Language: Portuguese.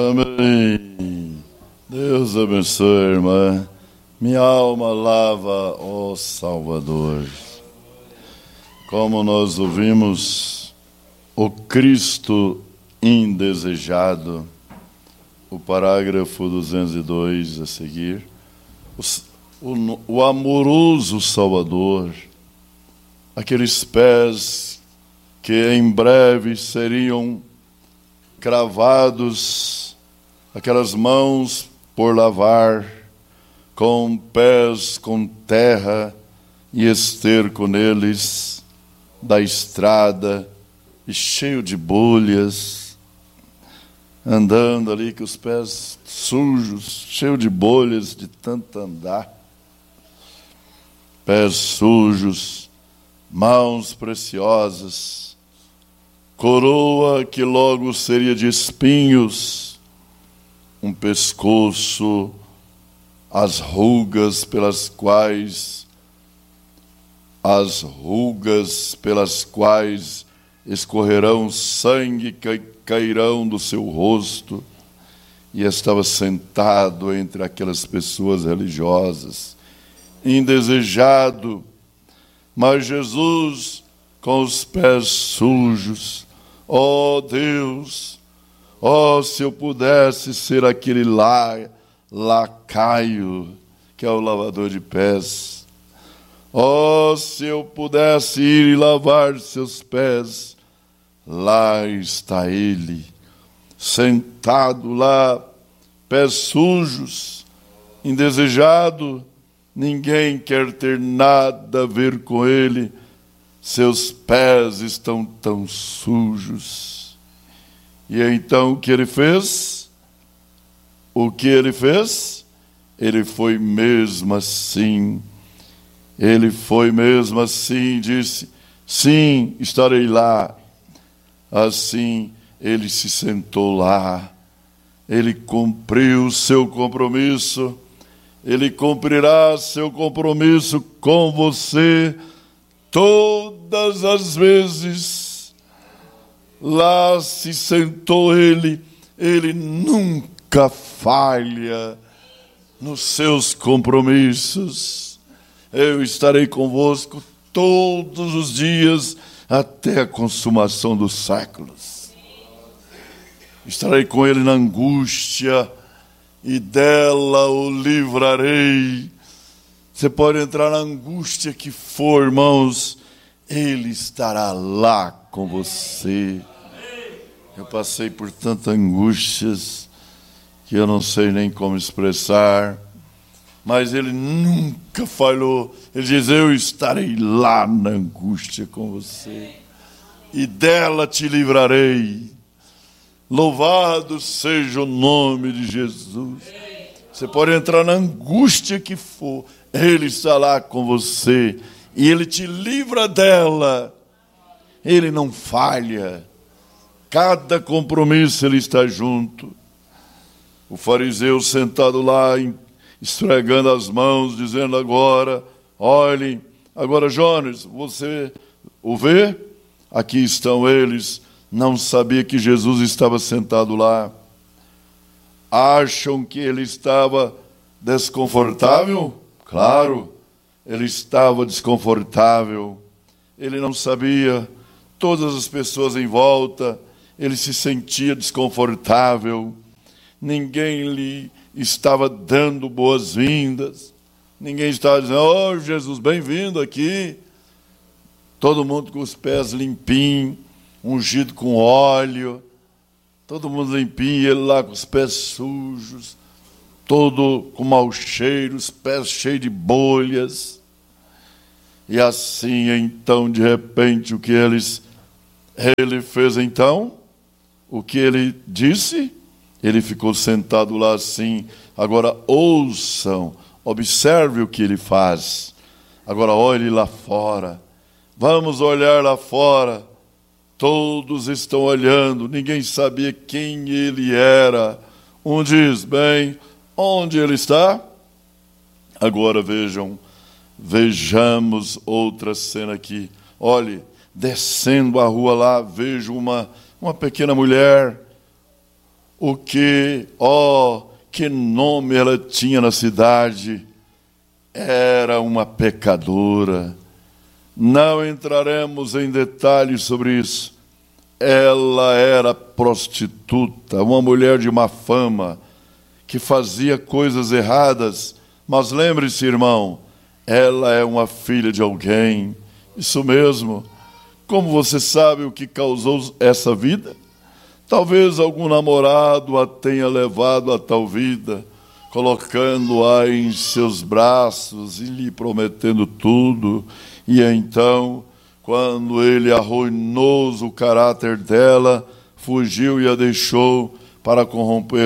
Amém. Deus abençoe, irmã. Minha alma lava, ó Salvador. Como nós ouvimos, o Cristo indesejado, o parágrafo 202 a seguir, o amoroso Salvador, aqueles pés que em breve seriam cravados, aquelas mãos por lavar, com pés com terra e esterco neles, da estrada, e cheio de bolhas, andando ali com os pés sujos, cheio de bolhas de tanto andar, pés sujos, mãos preciosas, coroa que logo seria de espinhos, um pescoço, as rugas pelas quais escorrerão sangue que cairão do seu rosto, e estava sentado entre aquelas pessoas religiosas, indesejado, mas Jesus com os pés sujos. Ó Deus, se eu pudesse ser aquele lacaio que é o lavador de pés. Se eu pudesse ir e lavar seus pés. Lá está ele, sentado lá, pés sujos, indesejado. Ninguém quer ter nada a ver com ele. Seus pés estão tão sujos. E então o que ele fez? Ele foi mesmo assim. Disse: sim, estarei lá. Assim, ele se sentou lá. Ele cumpriu o seu compromisso. Ele cumprirá seu compromisso com você todas as vezes. Lá se sentou ele nunca falha nos seus compromissos. Eu estarei convosco todos os dias até a consumação dos séculos. Estarei com ele na angústia e dela o livrarei. Você pode entrar na angústia que for, irmãos, ele estará lá com você. Eu passei por tantas angústias que eu não sei nem como expressar, mas ele nunca falhou. Ele diz: eu estarei lá na angústia com você, e dela te livrarei. Louvado seja o nome de Jesus. Você pode entrar na angústia que for, ele está lá com você, e ele te livra dela. Ele não falha. Cada compromisso ele está junto. O fariseu sentado lá, esfregando as mãos, dizendo: olhem, agora Jonas, você o vê? Aqui estão eles. Não sabia que Jesus estava sentado lá. Acham que ele estava desconfortável? Claro, ele estava desconfortável. Ele não sabia. Todas as pessoas em volta, ele se sentia desconfortável. Ninguém lhe estava dando boas-vindas. Ninguém estava dizendo: Jesus, bem-vindo aqui. Todo mundo com os pés limpinhos, ungido com óleo. Todo mundo limpinho, ele lá com os pés sujos, todo com mau cheiro, os pés cheios de bolhas. E assim, então, de repente, o que ele fez então? O que ele disse? Ele ficou sentado lá assim. Agora ouçam, observe o que ele faz. Agora olhe lá fora. Vamos olhar lá fora. Todos estão olhando, ninguém sabia quem ele era. Um diz: bem, onde ele está? Agora vejamos outra cena aqui. Olhe, descendo a rua lá, vejo uma pequena mulher, que nome ela tinha na cidade. Era uma pecadora. Não entraremos em detalhes sobre isso. Ela era prostituta, uma mulher de má fama, que fazia coisas erradas. Mas lembre-se, irmão, ela é uma filha de alguém. Isso mesmo. Como você sabe o que causou essa vida? Talvez algum namorado a tenha levado a tal vida, colocando-a em seus braços e lhe prometendo tudo. E então, quando ele arruinou o caráter dela, fugiu e a deixou para corromper